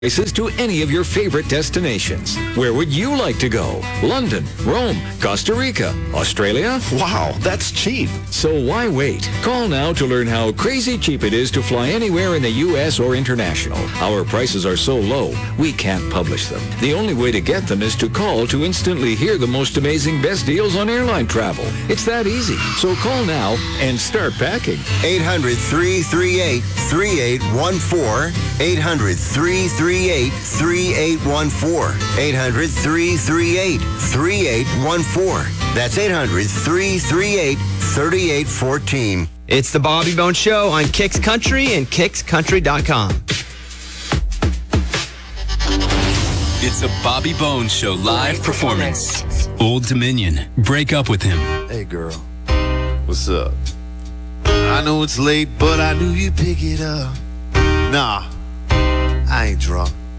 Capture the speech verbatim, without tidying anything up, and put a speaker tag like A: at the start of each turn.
A: Prices to any of your favorite destinations. Where would you like to go? London, Rome, Costa Rica, Australia?
B: Wow, that's cheap.
A: So why wait? Call now to learn how crazy cheap it is to fly anywhere in the U S or international. Our prices are so low, we can't publish them. The only way to get them is to call to instantly hear the most amazing best deals on airline travel. It's that easy. So call now and start packing.
C: eight hundred, three three eight, three eight one four. eight hundred, three three eight, three eight one four. eight hundred, three three eight, three eight one four. That's eight hundred, three three eight, three eight one four.
D: It's the Bobby Bones Show on Kicks Country and kicks country dot com.
E: It's a Bobby Bones Show live performance. Old Dominion. Break up with him.
B: Hey, girl. What's up? I know it's late, but I knew you'd pick it up. Nah, I ain't drunk.